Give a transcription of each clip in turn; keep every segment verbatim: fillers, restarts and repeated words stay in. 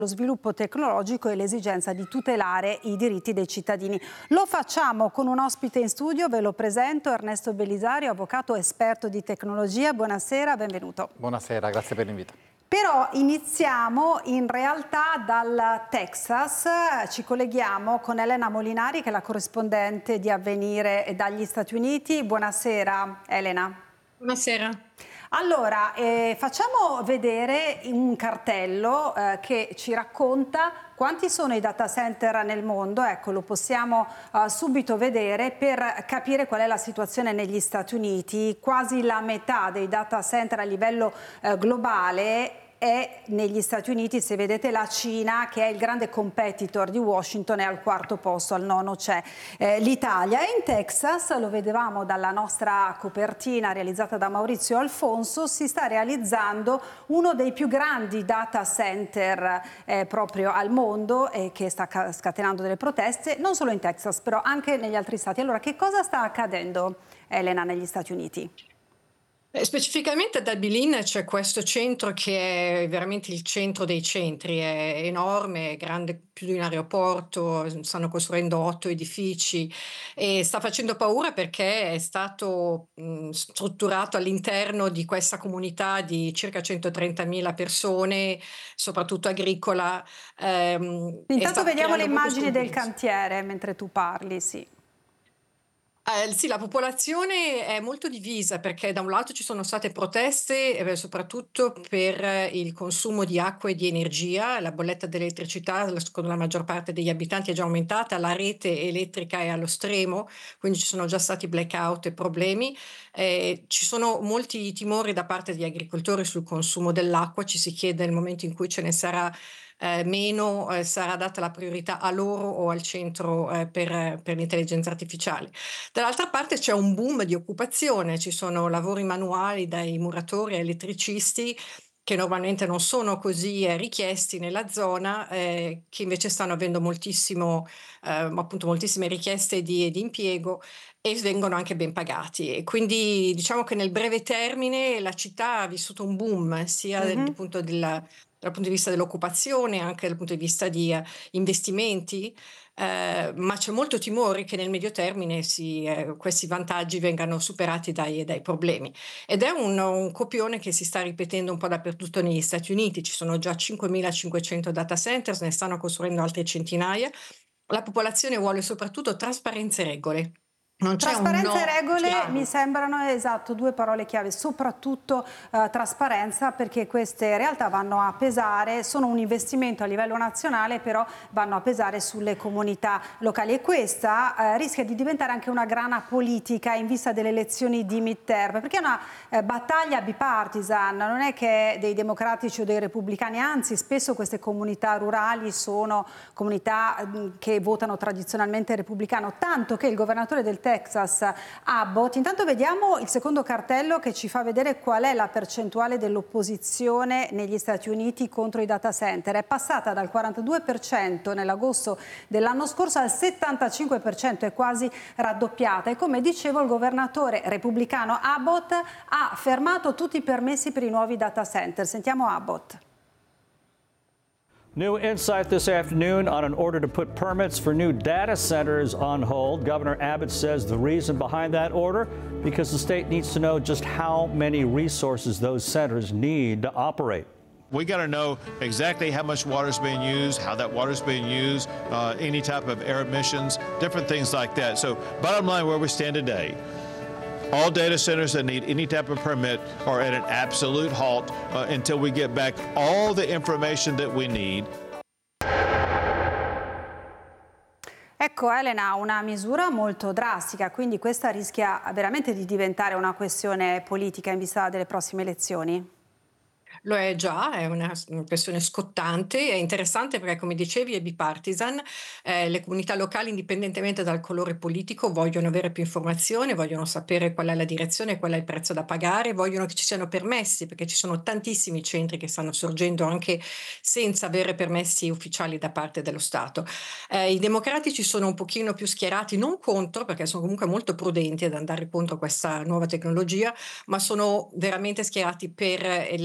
lo sviluppo tecnologico e l'esigenza di tutelare i diritti dei cittadini. Lo facciamo con un ospite in studio, ve lo presento, Ernesto Bellisario, avvocato esperto di tecnologia. Buonasera, benvenuto. Buonasera, grazie per l'invito. Però iniziamo in realtà dal Texas, ci colleghiamo con Elena Molinari che è la corrispondente di Avvenire dagli Stati Uniti. Buonasera Elena. Buonasera. Allora, eh, facciamo vedere un cartello eh, che ci racconta quanti sono i data center nel mondo. Ecco, lo possiamo uh, subito vedere per capire qual è la situazione negli Stati Uniti. Quasi la metà dei data center a livello uh, globale è negli Stati Uniti. Se vedete la Cina, che è il grande competitor di Washington, è al quarto posto, al nono c'è eh, l'Italia. E in Texas, lo vedevamo dalla nostra copertina realizzata da Maurizio Alfonso, si sta realizzando uno dei più grandi data center eh, proprio al mondo e che sta scatenando delle proteste, non solo in Texas, però anche negli altri stati. Allora, che cosa sta accadendo, Elena, negli Stati Uniti? Eh, Specificamente ad Abilene c'è questo centro che è veramente il centro dei centri, è enorme, è grande più di un aeroporto, stanno costruendo otto edifici e sta facendo paura perché è stato mh, strutturato all'interno di questa comunità di circa centotrentamila persone, soprattutto agricola. ehm, e Intanto sta vediamo le creando molto immagini del scompenso. cantiere mentre tu parli, sì. Eh, sì, la popolazione è molto divisa perché da un lato ci sono state proteste, eh, soprattutto per eh, il consumo di acqua e di energia, la bolletta dell'elettricità, la- secondo la maggior parte degli abitanti è già aumentata, la rete elettrica è allo stremo, quindi ci sono già stati blackout e problemi. Eh, ci sono molti timori da parte degli agricoltori sul consumo dell'acqua, ci si chiede nel momento in cui ce ne sarà eh, meno, eh, sarà data la priorità a loro o al centro eh, per, per l'intelligenza artificiale. Dall'altra parte c'è un boom di occupazione, ci sono lavori manuali dai muratori ai elettricisti che normalmente non sono così eh, richiesti nella zona, eh, che invece stanno avendo moltissimo, eh, appunto moltissime richieste di, di impiego e vengono anche ben pagati. E quindi diciamo che nel breve termine la città ha vissuto un boom sia Mm-hmm. dal punto, della, dal punto di vista dell'occupazione, anche dal punto di vista di uh, investimenti. Eh, ma c'è molto timore che nel medio termine si, eh, questi vantaggi vengano superati dai, dai problemi. Ed è un, un copione che si sta ripetendo un po' dappertutto negli Stati Uniti. Ci sono già cinquemilacinquecento data centers, ne stanno costruendo altre centinaia. La popolazione vuole soprattutto trasparenza e regole. Non c'è un Trasparenza e no regole mi chiaro. sembrano esatto due parole chiave, soprattutto eh, trasparenza, perché queste realtà vanno a pesare, sono un investimento a livello nazionale, però vanno a pesare sulle comunità locali e questa eh, rischia di diventare anche una grana politica in vista delle elezioni di midterm, perché è una eh, battaglia bipartisan, non è che dei democratici o dei repubblicani, anzi spesso queste comunità rurali sono comunità mh, che votano tradizionalmente repubblicano, tanto che il governatore del Texas Abbott, intanto vediamo il secondo cartello che ci fa vedere qual è la percentuale dell'opposizione negli Stati Uniti contro i data center. È passata dal quarantadue per cento nell'agosto dell'anno scorso al settantacinque per cento, è quasi raddoppiata e come dicevo il governatore repubblicano Abbott ha fermato tutti i permessi per i nuovi data center. Sentiamo Abbott. New insight this afternoon on an order to put permits for new data centers on hold. Governor Abbott says the reason behind that order, because the state needs to know just how many resources those centers need to operate. We got to know exactly how much water is being used, how that water is being used, uh, any type of air emissions, different things like that. So bottom line, where we stand today, all data centers that need any type of permit are at an absolute halt uh, until we get back all the information that we need. Ecco Elena, una misura molto drastica, quindi questa rischia veramente di diventare una questione politica in vista delle prossime elezioni? Lo è già, è una s una questione scottante, è interessante perché come dicevi è bipartisan, ehm, le comunità locali indipendentemente dal colore politico vogliono avere più informazione, vogliono sapere qual è la direzione, qual è il prezzo da pagare, vogliono che ci siano permessi, perché ci sono tantissimi centri che stanno sorgendo anche senza avere permessi ufficiali da parte dello Stato. Ehm, i democratici sono un pochino più schierati, non contro, perché sono comunque molto prudenti ad andare contro questa nuova tecnologia, ma sono veramente schierati per la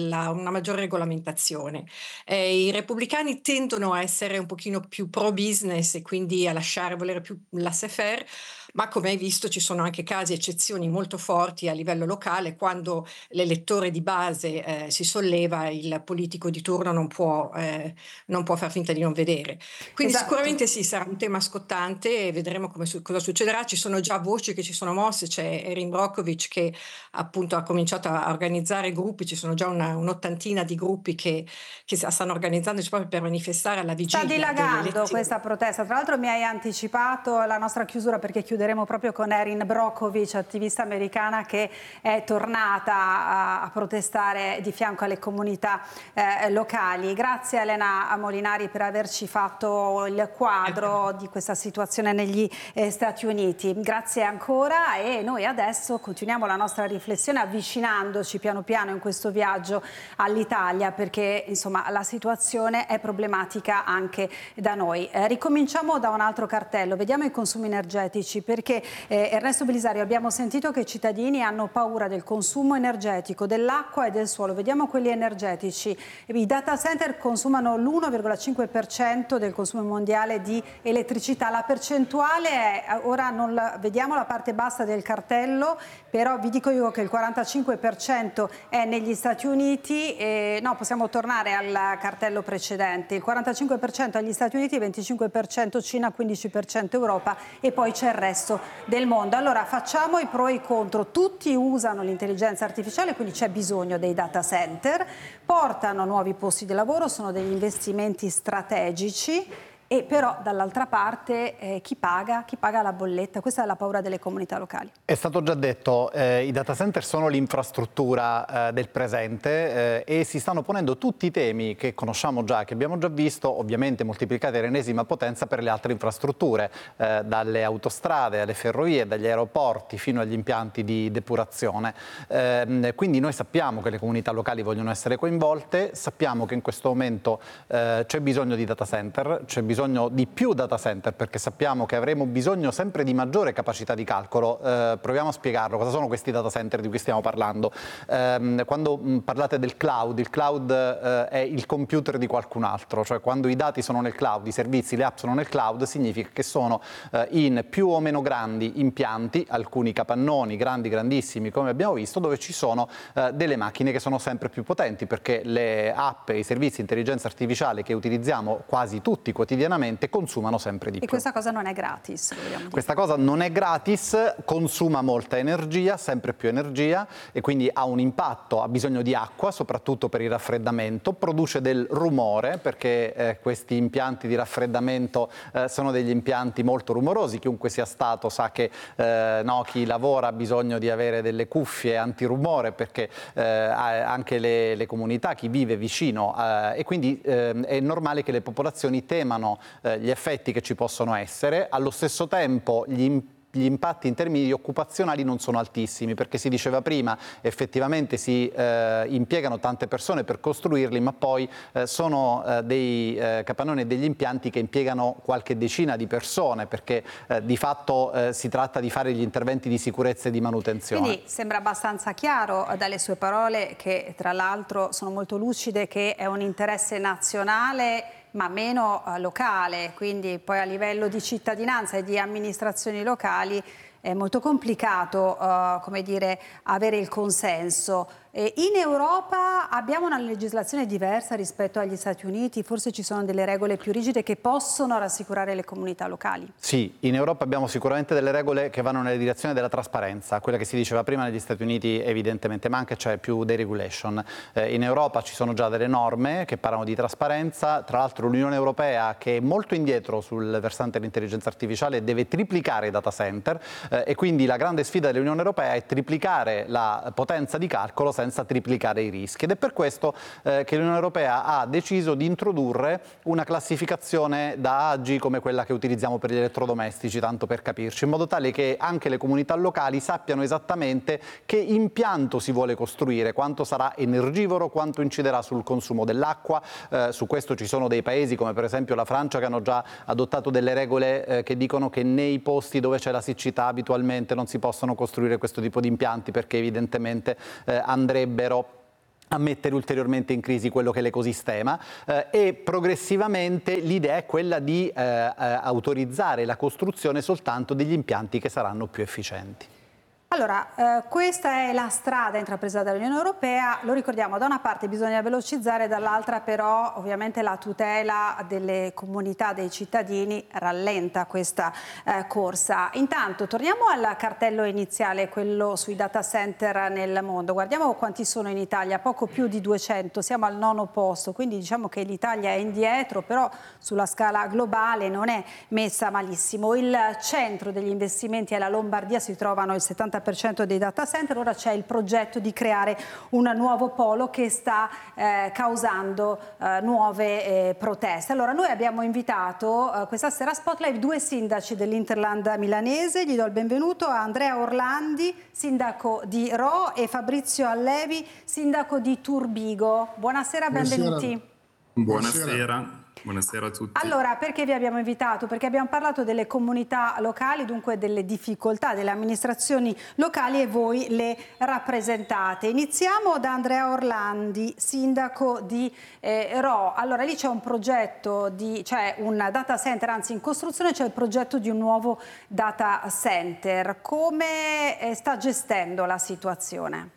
una maggiore regolamentazione. Eh, I repubblicani tendono a essere un pochino più pro business e quindi a lasciare, volere più laissez-faire, ma come hai visto ci sono anche casi, eccezioni molto forti a livello locale. Quando l'elettore di base eh, si solleva, il politico di turno non può, eh, non può far finta di non vedere. Quindi Esatto. sicuramente sì, sarà un tema scottante e vedremo come su- cosa succederà. Ci sono già voci che ci sono mosse, c'è Erin Brockovich che appunto ha cominciato a organizzare gruppi, ci sono già una, un'ottantina di gruppi che, che stanno organizzando proprio per manifestare alla vigilia Sta delle dilagando elezioni. questa protesta. Tra l'altro mi hai anticipato la nostra chiusura, perché chiuderemo proprio con Erin Brockovich, attivista americana che è tornata a, a protestare di fianco alle comunità eh, locali. Grazie Elena Molinari per averci fatto il quadro di questa situazione negli eh, Stati Uniti. Grazie ancora, e noi adesso continuiamo la nostra riflessione avvicinandoci piano piano in questo viaggio all'Italia, perché insomma la situazione è problematica anche da noi. Eh, ricominciamo da un altro cartello, vediamo i consumi energetici, perché eh, Ernesto Belisario, abbiamo sentito che i cittadini hanno paura del consumo energetico, dell'acqua e del suolo. Vediamo quelli energetici. I data center consumano l'uno virgola cinque per cento del consumo mondiale di elettricità. La percentuale è, ora non la, vediamo la parte bassa del cartello, però vi dico io che il quarantacinque per cento è negli Stati Uniti, e, no, possiamo tornare al cartello precedente, il quarantacinque per cento agli Stati Uniti, venticinque per cento Cina, quindici per cento Europa, e poi c'è il resto del mondo. Allora facciamo i pro e i contro. Tutti usano l'intelligenza artificiale, quindi c'è bisogno dei data center, portano nuovi posti di lavoro, sono degli investimenti strategici. E però dall'altra parte eh, chi paga? Chi paga la bolletta? Questa è la paura delle comunità locali. È stato già detto, eh, i data center sono l'infrastruttura eh, del presente eh, e si stanno ponendo tutti i temi che conosciamo già, che abbiamo già visto, ovviamente moltiplicati all'ennesima potenza per le altre infrastrutture, eh, dalle autostrade alle ferrovie, dagli aeroporti fino agli impianti di depurazione. Eh, quindi noi sappiamo che le comunità locali vogliono essere coinvolte, sappiamo che in questo momento eh, c'è bisogno di data center, c'è bisogno bisogno di più data center, perché sappiamo che avremo bisogno sempre di maggiore capacità di calcolo. Eh, proviamo a spiegarlo. Cosa sono questi data center di cui stiamo parlando? Eh, quando mh, parlate del cloud, il cloud eh, è il computer di qualcun altro, cioè quando i dati sono nel cloud, i servizi, le app sono nel cloud, significa che sono eh, in più o meno grandi impianti, alcuni capannoni grandi, grandissimi, come abbiamo visto, dove ci sono eh, delle macchine che sono sempre più potenti, perché le app e i servizi di intelligenza artificiale che utilizziamo quasi tutti quotidianamente consumano sempre di e più. E questa cosa non è gratis, vogliamo dire. Questa cosa non è gratis, consuma molta energia, sempre più energia, e quindi ha un impatto, ha bisogno di acqua, soprattutto per il raffreddamento, produce del rumore, perché eh, questi impianti di raffreddamento eh, sono degli impianti molto rumorosi. Chiunque sia stato sa che eh, no, chi lavora ha bisogno di avere delle cuffie antirumore, perché eh, anche le, le comunità, chi vive vicino, eh, e quindi eh, è normale che le popolazioni temano eh, gli effetti che ci possono essere. Allo stesso tempo gli impatti Gli impatti in termini di occupazionali non sono altissimi, perché si diceva prima, effettivamente si eh, impiegano tante persone per costruirli, ma poi eh, sono eh, dei eh, capannoni e degli impianti che impiegano qualche decina di persone, perché eh, di fatto eh, si tratta di fare gli interventi di sicurezza e di manutenzione. Quindi sembra abbastanza chiaro dalle sue parole, che tra l'altro sono molto lucide, che è un interesse nazionale ma meno uh, locale, quindi poi a livello di cittadinanza e di amministrazioni locali è molto complicato uh, come dire, avere il consenso. E in Europa abbiamo una legislazione diversa rispetto agli Stati Uniti, forse ci sono delle regole più rigide che possono rassicurare le comunità locali? Sì, in Europa abbiamo sicuramente delle regole che vanno nella direzione della trasparenza, quella che si diceva prima. Negli Stati Uniti evidentemente manca, cioè più deregulation. Eh, in Europa ci sono già delle norme che parlano di trasparenza, tra l'altro l'Unione Europea, che è molto indietro sul versante dell'intelligenza artificiale, deve triplicare i data center eh, e quindi la grande sfida dell'Unione Europea è triplicare la potenza di calcolo senza triplicare i rischi, ed è per questo eh, che l'Unione Europea ha deciso di introdurre una classificazione da A G come quella che utilizziamo per gli elettrodomestici, tanto per capirci, in modo tale che anche le comunità locali sappiano esattamente che impianto si vuole costruire, quanto sarà energivoro, quanto inciderà sul consumo dell'acqua. Eh, su questo ci sono dei paesi come per esempio la Francia, che hanno già adottato delle regole eh, che dicono che nei posti dove c'è la siccità abitualmente non si possono costruire questo tipo di impianti, perché evidentemente eh, andrebbero a mettere ulteriormente in crisi quello che è l'ecosistema eh, e progressivamente l'idea è quella di eh, eh, autorizzare la costruzione soltanto degli impianti che saranno più efficienti. Allora, eh, questa è la strada intrapresa dall'Unione Europea, lo ricordiamo, da una parte bisogna velocizzare, dall'altra però ovviamente la tutela delle comunità, dei cittadini rallenta questa eh, corsa. Intanto torniamo al cartello iniziale, quello sui data center nel mondo, guardiamo quanti sono in Italia, poco più di duecento, siamo al nono posto, quindi diciamo che l'Italia è indietro, però sulla scala globale non è messa malissimo. Il centro degli investimenti è la Lombardia, si trovano il settanta per cento dei data center, ora c'è il progetto di creare un nuovo polo che sta eh, causando eh, nuove eh, proteste. Allora noi abbiamo invitato eh, questa sera a Spotlight due sindaci dell'Interland milanese, gli do il benvenuto a Andrea Orlandi, sindaco di Rho, e Fabrizio Allevi, sindaco di Turbigo. Buonasera, benvenuti. Buonasera. Buonasera. Buonasera a tutti. Allora, perché vi abbiamo invitato? Perché abbiamo parlato delle comunità locali, dunque delle difficoltà delle amministrazioni locali, e voi le rappresentate. Iniziamo da Andrea Orlandi, sindaco di eh, Rho. Allora, lì c'è un progetto, di, cioè un data center, anzi in costruzione c'è il progetto di un nuovo data center. Come eh, sta gestendo la situazione?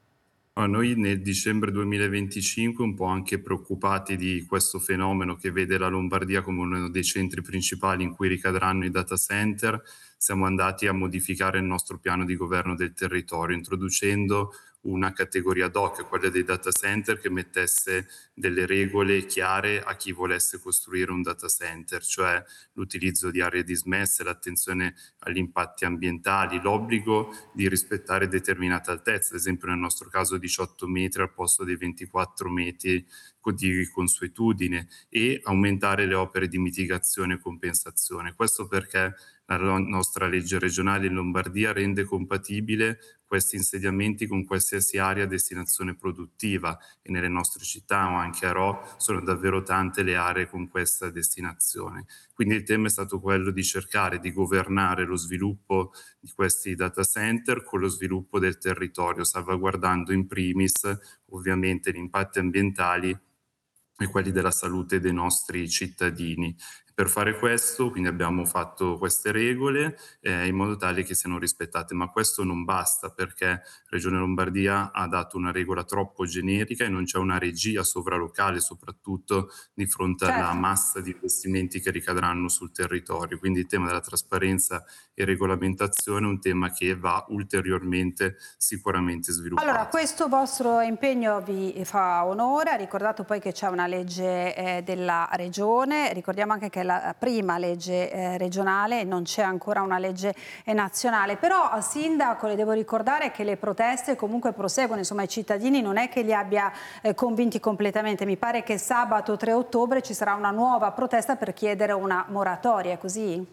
Noi nel dicembre duemilaventicinque, un po' anche preoccupati di questo fenomeno che vede la Lombardia come uno dei centri principali in cui ricadranno i data center, siamo andati a modificare il nostro piano di governo del territorio, introducendo una categoria ad hoc, quella dei data center, che mettesse delle regole chiare a chi volesse costruire un data center, cioè l'utilizzo di aree dismesse, l'attenzione agli impatti ambientali, l'obbligo di rispettare determinate altezze, ad esempio nel nostro caso diciotto metri al posto dei ventiquattro metri di consuetudine, e aumentare le opere di mitigazione e compensazione. Questo perché la nostra legge regionale in Lombardia rende compatibile questi insediamenti con qualsiasi area a destinazione produttiva, e nelle nostre città, o anche a Rho, sono davvero tante le aree con questa destinazione. Quindi il tema è stato quello di cercare di governare lo sviluppo di questi data center con lo sviluppo del territorio, salvaguardando in primis ovviamente gli impatti ambientali e quelli della salute dei nostri cittadini. Per fare questo, quindi abbiamo fatto queste regole eh, in modo tale che siano rispettate, ma questo non basta, perché Regione Lombardia ha dato una regola troppo generica e non c'è una regia sovralocale, soprattutto di fronte certo. alla massa di investimenti che ricadranno sul territorio. Quindi il tema della trasparenza e regolamentazione è un tema che va ulteriormente sicuramente sviluppato. Allora, questo vostro impegno vi fa onore, ha ricordato poi che c'è una legge eh, della Regione, ricordiamo anche che la prima legge eh, regionale, non c'è ancora una legge eh, nazionale, però sindaco le devo ricordare che le proteste comunque proseguono, insomma i cittadini non è che li abbia eh, convinti completamente, mi pare che sabato tre ottobre ci sarà una nuova protesta per chiedere una moratoria, è così?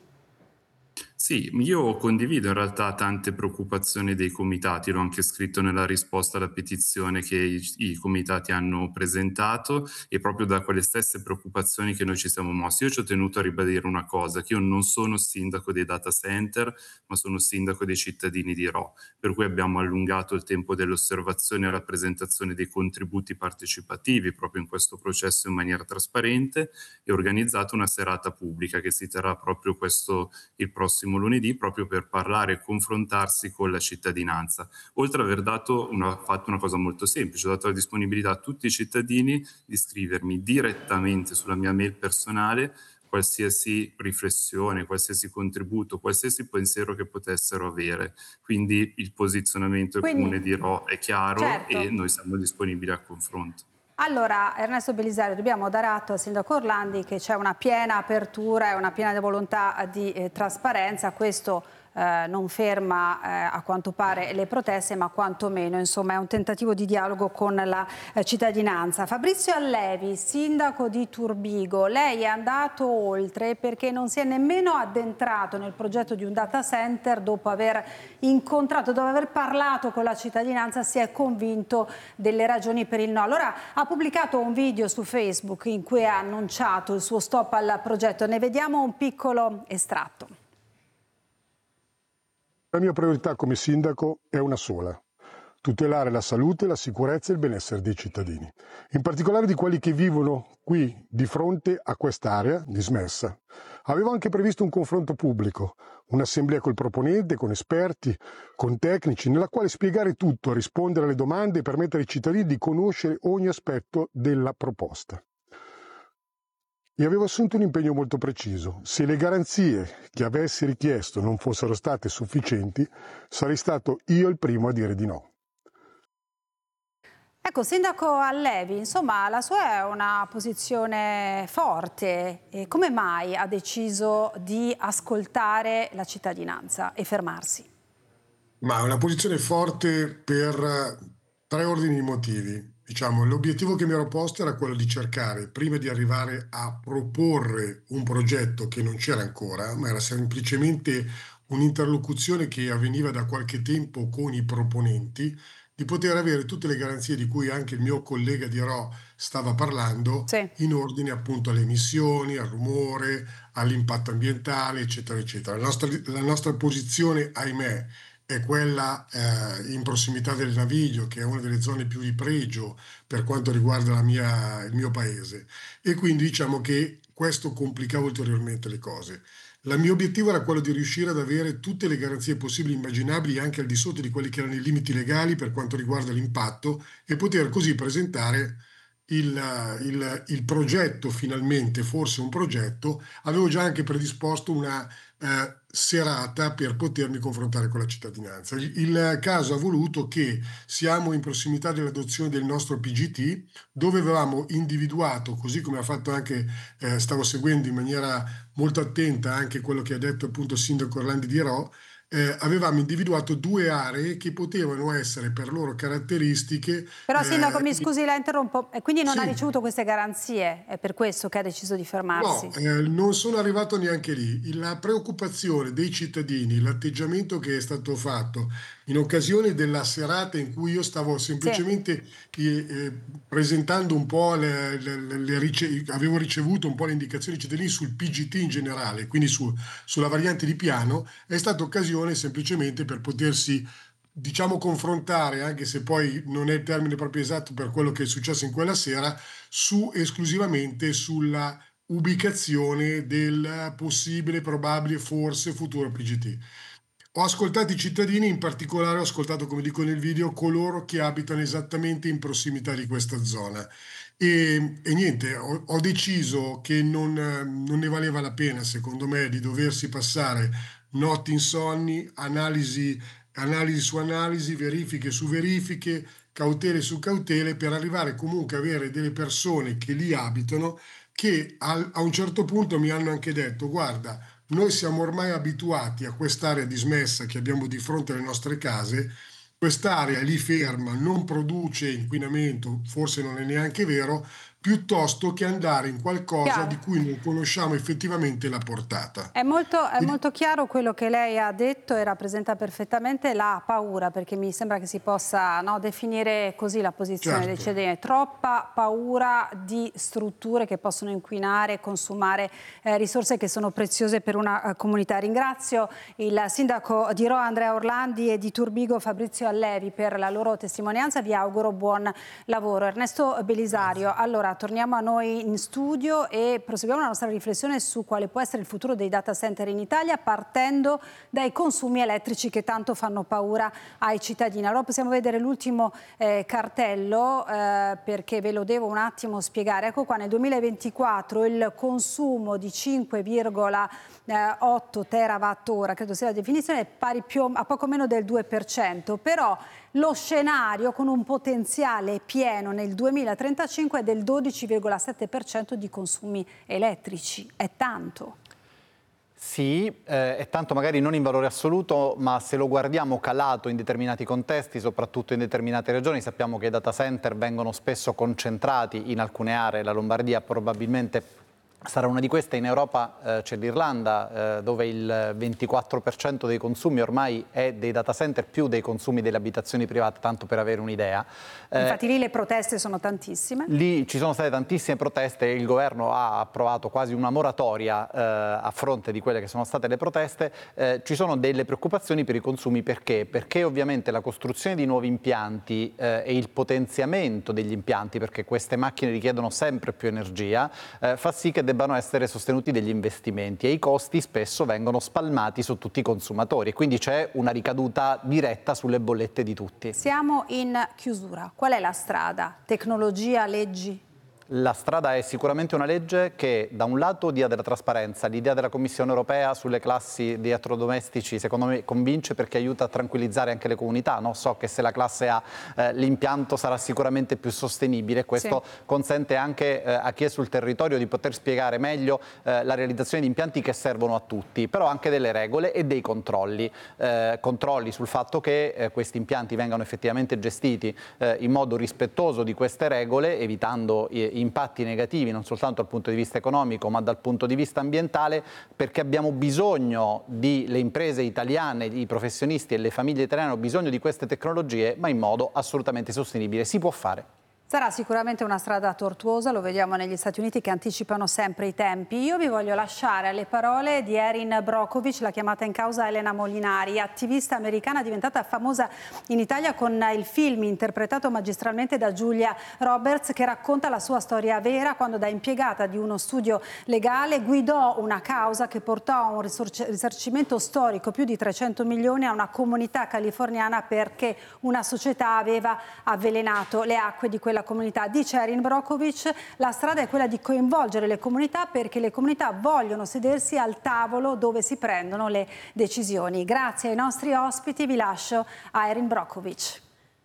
Sì, io condivido in realtà tante preoccupazioni dei comitati, l'ho anche scritto nella risposta alla petizione che i, i comitati hanno presentato, e proprio da quelle stesse preoccupazioni che noi ci siamo mossi. Io ci ho tenuto a ribadire una cosa, che io non sono sindaco dei data center, ma sono sindaco dei cittadini di Rho, per cui abbiamo allungato il tempo dell'osservazione e rappresentazione dei contributi partecipativi proprio in questo processo in maniera trasparente, e organizzato una serata pubblica che si terrà proprio questo il prossimo lunedì, proprio per parlare e confrontarsi con la cittadinanza. Oltre ad aver dato una, fatto una cosa molto semplice, ho dato la disponibilità a tutti i cittadini di scrivermi direttamente sulla mia mail personale qualsiasi riflessione, qualsiasi contributo, qualsiasi pensiero che potessero avere. Quindi il posizionamento del Comune di Rho è chiaro, certo. E noi siamo disponibili al confronto. Allora, Ernesto Belisario, dobbiamo dare atto al sindaco Orlandi che c'è una piena apertura e una piena volontà di eh, trasparenza. Questo eh, non ferma eh, a quanto pare le proteste, ma quantomeno insomma è un tentativo di dialogo con la eh, cittadinanza. Fabrizio Allevi, sindaco di Turbigo, lei è andato oltre perché non si è nemmeno addentrato nel progetto di un data center dopo aver incontrato, dopo aver parlato con la cittadinanza, si è convinto delle ragioni per il no. Allora ha pubblicato un video su Facebook in cui ha annunciato il suo stop al progetto. Ne vediamo un piccolo estratto. La mia priorità come sindaco è una sola: tutelare la salute, la sicurezza e il benessere dei cittadini, in particolare di quelli che vivono qui di fronte a quest'area dismessa. Avevo anche previsto un confronto pubblico, un'assemblea col proponente, con esperti, con tecnici, nella quale spiegare tutto, rispondere alle domande e permettere ai cittadini di conoscere ogni aspetto della proposta. E avevo assunto un impegno molto preciso. Se le garanzie che avessi richiesto non fossero state sufficienti, sarei stato io il primo a dire di no. Ecco, Sindaco Allevi, insomma, la sua è una posizione forte. E come mai ha deciso di ascoltare la cittadinanza e fermarsi? Ma è una posizione forte per tre ordini di motivi. Diciamo, l'obiettivo che mi ero posto era quello di cercare, prima di arrivare a proporre un progetto che non c'era ancora, ma era semplicemente un'interlocuzione che avveniva da qualche tempo con i proponenti, di poter avere tutte le garanzie di cui anche il mio collega Dirò stava parlando, sì, in ordine appunto alle emissioni, al rumore, all'impatto ambientale, eccetera, eccetera. La nostra, la nostra posizione, ahimè, è quella eh, in prossimità del Naviglio, che è una delle zone più di pregio per quanto riguarda la mia, il mio paese, e quindi diciamo che questo complicava ulteriormente le cose. Il mio obiettivo era quello di riuscire ad avere tutte le garanzie possibili e immaginabili, anche al di sotto di quelli che erano i limiti legali per quanto riguarda l'impatto, e poter così presentare il, il, il progetto finalmente, forse un progetto. Avevo già anche predisposto una eh, serata per potermi confrontare con la cittadinanza. Il, il caso ha voluto che siamo in prossimità dell'adozione del nostro P G T, dove avevamo individuato, così come ha fatto anche, eh, stavo seguendo in maniera molto attenta anche quello che ha detto appunto il sindaco Orlandi Dirò, eh, avevamo individuato due aree che potevano essere per loro caratteristiche... Però sindaco, eh, mi scusi, la interrompo, e quindi non sì. ha ricevuto queste garanzie, è per questo che ha deciso di fermarsi? No, eh, non sono arrivato neanche lì. La preoccupazione dei cittadini, l'atteggiamento che è stato fatto in occasione della serata in cui io stavo semplicemente sì. eh, eh, presentando un po' le, le, le rice- avevo ricevuto un po' le indicazioni dei cittadini sul P G T in generale, quindi su, sulla variante di piano, è stata occasione semplicemente per potersi, diciamo, confrontare, anche se poi non è il termine proprio esatto per quello che è successo in quella sera, su esclusivamente sulla ubicazione del possibile, probabile, forse futuro P G T. Ho ascoltato i cittadini, in particolare ho ascoltato, come dico nel video, coloro che abitano esattamente in prossimità di questa zona. E, e niente, ho, ho deciso che non, non ne valeva la pena, secondo me, di doversi passare notti insonni, analisi, analisi su analisi, verifiche su verifiche, cautele su cautele, per arrivare comunque a avere delle persone che lì abitano, che a, a un certo punto mi hanno anche detto: guarda, noi siamo ormai abituati a quest'area dismessa che abbiamo di fronte alle nostre case, quest'area lì ferma non produce inquinamento, forse non è neanche vero, piuttosto che andare in qualcosa chiaro. Di cui non conosciamo effettivamente la portata. È molto, è molto chiaro quello che lei ha detto e rappresenta perfettamente la paura, perché mi sembra che si possa, no, definire così la posizione certo. dei cittadini. Troppa paura di strutture che possono inquinare e consumare eh, risorse che sono preziose per una uh, comunità. Ringrazio il sindaco di Rho Andrea Orlandi e di Turbigo Fabrizio Allevi per la loro testimonianza. Vi auguro buon lavoro. Ernesto Belisario, allora torniamo a noi in studio e proseguiamo la nostra riflessione su quale può essere il futuro dei data center in Italia, partendo dai consumi elettrici che tanto fanno paura ai cittadini. Allora possiamo vedere l'ultimo eh, cartello eh, perché ve lo devo un attimo spiegare. Ecco qua, nel duemilaventiquattro il consumo di cinque virgola otto terawatt ora, credo sia la definizione, è pari più a poco meno del due per cento, però lo scenario con un potenziale pieno nel duemilatrentacinque è del dodici virgola sette per cento di consumi elettrici. È tanto. Sì, eh, è tanto magari non in valore assoluto, ma se lo guardiamo calato in determinati contesti, soprattutto in determinate regioni, sappiamo che i data center vengono spesso concentrati in alcune aree, la Lombardia probabilmente sarà una di queste. In Europa eh, c'è l'Irlanda, eh, dove il ventiquattro per cento dei consumi ormai è dei data center più dei consumi delle abitazioni private, tanto per avere un'idea. Eh, Infatti lì le proteste sono tantissime. Lì ci sono state tantissime proteste e il governo ha approvato quasi una moratoria eh, a fronte di quelle che sono state le proteste. Eh, ci sono delle preoccupazioni per i consumi, perché? Perché ovviamente la costruzione di nuovi impianti eh, e il potenziamento degli impianti, perché queste macchine richiedono sempre più energia, eh, fa sì che debbano essere sostenuti degli investimenti e i costi spesso vengono spalmati su tutti i consumatori e quindi c'è una ricaduta diretta sulle bollette di tutti. Siamo in chiusura. Qual è la strada? Tecnologia, leggi? La strada è sicuramente una legge che da un lato dia della trasparenza. L'idea della Commissione europea sulle classi di elettrodomestici secondo me convince, perché aiuta a tranquillizzare anche le comunità, no? So che se la classe A eh, l'impianto sarà sicuramente più sostenibile, questo sì. consente anche eh, a chi è sul territorio di poter spiegare meglio eh, la realizzazione di impianti che servono a tutti, però anche delle regole e dei controlli, eh, controlli sul fatto che eh, questi impianti vengano effettivamente gestiti eh, in modo rispettoso di queste regole, evitando eh, impatti negativi non soltanto dal punto di vista economico ma dal punto di vista ambientale, perché abbiamo bisogno di, le imprese italiane, i professionisti e le famiglie italiane hanno bisogno di queste tecnologie, ma in modo assolutamente sostenibile. Si può fare. Sarà sicuramente una strada tortuosa, lo vediamo negli Stati Uniti che anticipano sempre i tempi. Io vi voglio lasciare alle parole di Erin Brockovich, la chiamata in causa Elena Molinari, attivista americana diventata famosa in Italia con il film interpretato magistralmente da Julia Roberts, che racconta la sua storia vera quando da impiegata di uno studio legale guidò una causa che portò a un risarcimento storico più di trecento milioni a una comunità californiana perché una società aveva avvelenato le acque di quella comunità. Dice Erin Brockovich, la strada è quella di coinvolgere le comunità, perché le comunità vogliono sedersi al tavolo dove si prendono le decisioni. Grazie ai nostri ospiti, vi lascio a Erin Brockovich.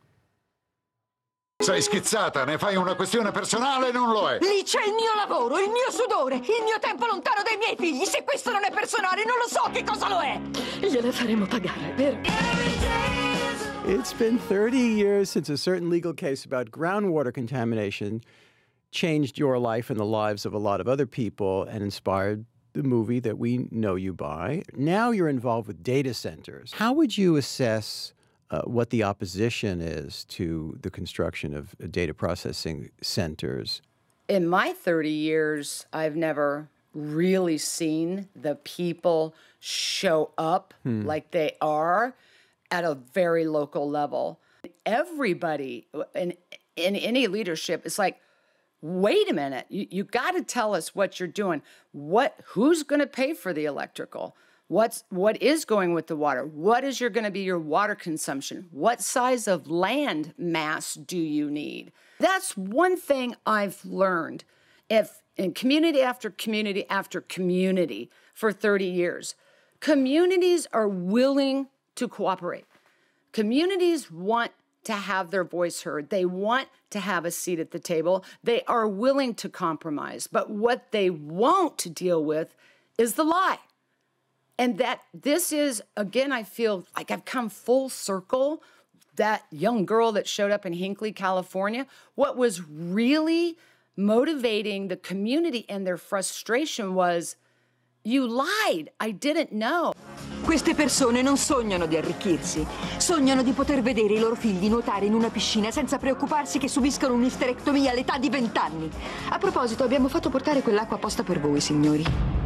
Sei schizzata, ne fai una questione personale, non lo è. Lì c'è il mio lavoro, il mio sudore, il mio tempo lontano dai miei figli. Se questo non è personale, non lo so che cosa lo è. Gliele faremo pagare, vero? It's been thirty years since a certain legal case about groundwater contamination changed your life and the lives of a lot of other people and inspired the movie that we know you by. Now you're involved with data centers. How would you assess uh, what the opposition is to the construction of data processing centers? In my thirty years, I've never really seen the people show up hmm. like they are at a very local level. Everybody in, in any leadership is like, wait a minute, you, you got to tell us what you're doing. What, who's going to pay for the electrical? What's, what is going with the water? What is your going to be your water consumption? What size of land mass do you need? That's one thing I've learned if in community after community after community for thirty years. Communities are willing to cooperate. Communities want to have their voice heard. They want to have a seat at the table. They are willing to compromise. But what they won't deal with is the lie. And that this is, again, I feel like I've come full circle. That young girl that showed up in Hinckley, California, what was really motivating the community and their frustration was, you lied, I didn't know. Queste persone non sognano di arricchirsi, sognano di poter vedere i loro figli nuotare in una piscina senza preoccuparsi che subiscano un'isterectomia all'età di vent'anni. A proposito, abbiamo fatto portare quell'acqua apposta per voi, signori.